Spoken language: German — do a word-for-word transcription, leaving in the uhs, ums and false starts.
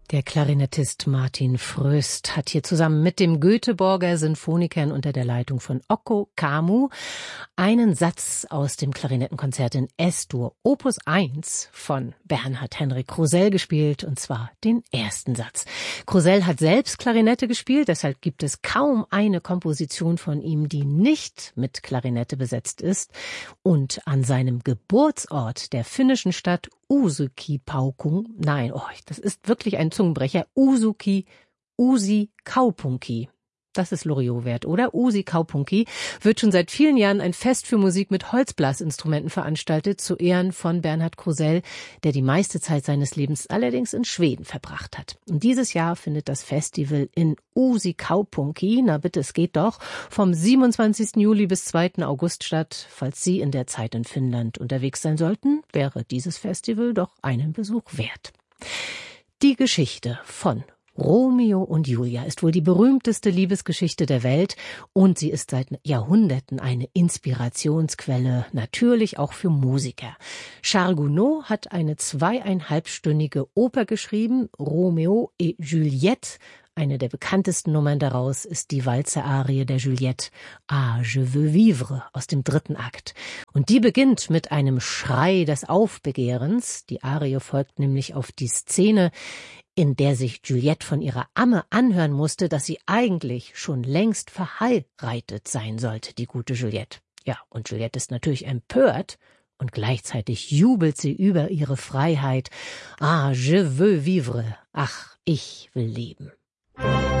Der Klarinettist Martin Fröst hat hier zusammen mit dem Göteborger Sinfonikern unter der Leitung von Ocko Kamu einen Satz aus dem Klarinettenkonzert in S-Dur Opus eins von Bernhard Henrik Krusell gespielt, und zwar den ersten Satz. Krusell hat selbst Klarinette gespielt, deshalb gibt es kaum eine Komposition von ihm, die nicht mit Klarinette besetzt ist. Und an seinem Geburtsort, der finnischen Stadt Uusikaupunki, nein, oh, das ist wirklich ein Zungenbrecher, Usuki, Uusikaupunki. Das ist Loriot wert, oder? Uusikaupunki wird schon seit vielen Jahren ein Fest für Musik mit Holzblasinstrumenten veranstaltet, zu Ehren von Bernhard Krusell, der die meiste Zeit seines Lebens allerdings in Schweden verbracht hat. Und dieses Jahr findet das Festival in Uusikaupunki, na bitte, es geht doch, vom siebenundzwanzigsten Juli bis zweiten August statt. Falls Sie in der Zeit in Finnland unterwegs sein sollten, wäre dieses Festival doch einen Besuch wert. Die Geschichte von Romeo und Julia ist wohl die berühmteste Liebesgeschichte der Welt, und sie ist seit Jahrhunderten eine Inspirationsquelle, natürlich auch für Musiker. Charles Gounod hat eine zweieinhalbstündige Oper geschrieben, Romeo et Juliette. Eine der bekanntesten Nummern daraus ist die Walzer-Arie der Juliette, Ah, je veux vivre, aus dem dritten Akt. Und die beginnt mit einem Schrei des Aufbegehrens. Die Arie folgt nämlich auf die Szene, in der sich Juliette von ihrer Amme anhören musste, dass sie eigentlich schon längst verheiratet sein sollte, die gute Juliette. Ja, und Juliette ist natürlich empört, und gleichzeitig jubelt sie über ihre Freiheit. Ah, je veux vivre, ach, ich will leben.